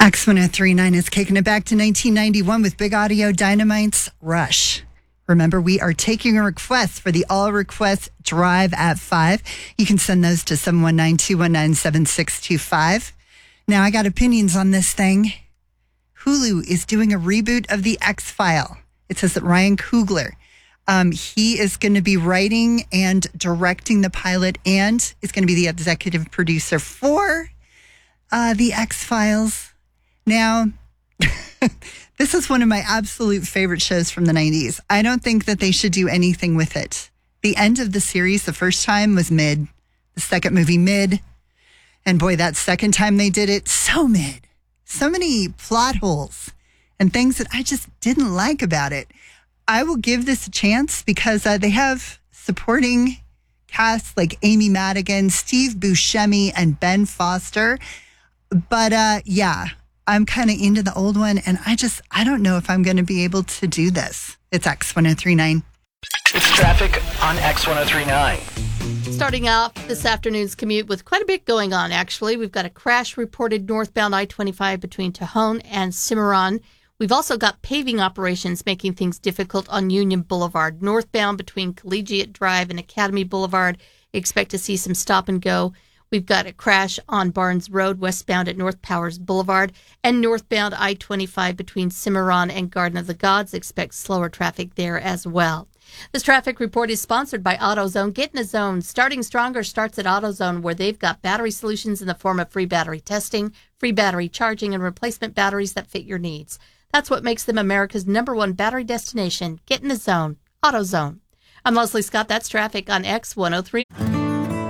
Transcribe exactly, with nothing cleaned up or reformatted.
X one oh three point nine is kicking it back to nineteen ninety-one with Big Audio Dynamite's Rush. Remember, we are taking a request for the all request drive at five. You can send those to seven one nine, two one nine, seven six two five. Now, I got opinions on this thing. Hulu is doing a reboot of The X-File. It says that Ryan Coogler, um, he is going to be writing and directing the pilot and is going to be the executive producer for uh, The X-Files. Now, this is one of my absolute favorite shows from the nineties. I don't think that they should do anything with it. The end of the series, the first time, was mid. The second movie, mid. And boy, that second time they did it, so mid. So many plot holes and things that I just didn't like about it. I will give this a chance because uh, they have supporting cast like Amy Madigan, Steve Buscemi, and Ben Foster. But uh, yeah, I'm kind of into the old one, and I just, I don't know if I'm going to be able to do this. It's X one oh three point nine. It's traffic on X one oh three point nine. Starting off this afternoon's commute with quite a bit going on, actually. We've got a crash reported northbound I twenty-five between Tejon and Cimarron. We've also got paving operations making things difficult on Union Boulevard. Northbound between Collegiate Drive and Academy Boulevard, expect to see some stop and go. We've got a crash on Barnes Road, westbound at North Powers Boulevard, and northbound I twenty-five between Cimarron and Garden of the Gods. Expect slower traffic there as well. This traffic report is sponsored by AutoZone. Get in a zone. Starting Stronger starts at AutoZone, where they've got battery solutions in the form of free battery testing, free battery charging, and replacement batteries that fit your needs. That's what makes them America's number one battery destination. Get in the zone. AutoZone. I'm Leslie Scott. That's traffic on X one oh three.